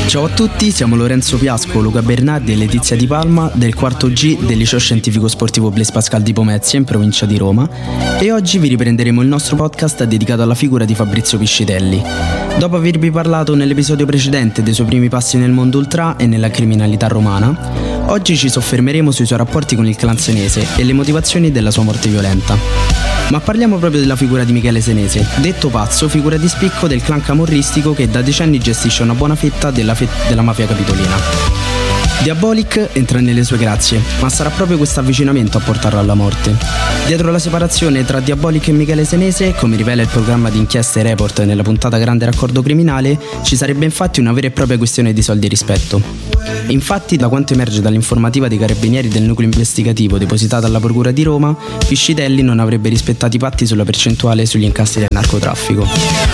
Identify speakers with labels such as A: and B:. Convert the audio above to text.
A: Ciao a tutti, siamo Lorenzo Piasco, Luca Bernardi e Letizia Di Palma del quarto G del Liceo Scientifico Sportivo Blaise Pascal di Pomezia in provincia di Roma e oggi vi riprenderemo il nostro podcast dedicato alla figura di Fabrizio Piscitelli. Dopo avervi parlato nell'episodio precedente dei suoi primi passi nel mondo ultra e nella criminalità romana, oggi ci soffermeremo sui suoi rapporti con il clan senese e le motivazioni della sua morte violenta. Ma parliamo proprio della figura di Michele Senese, detto Pazzo, figura di spicco del clan camorristico che da decenni gestisce una buona fetta della mafia capitolina. Diabolic entra nelle sue grazie, ma sarà proprio questo avvicinamento a portarlo alla morte. Dietro la separazione tra Diabolic e Michele Senese, come rivela il programma di inchieste Report nella puntata Grande Raccordo Criminale, ci sarebbe infatti una vera e propria questione di soldi e rispetto. Infatti, da quanto emerge dall'informativa dei carabinieri del nucleo investigativo depositata alla Procura di Roma, Piscitelli non avrebbe rispettato i patti sulla percentuale sugli incassi del narcotraffico.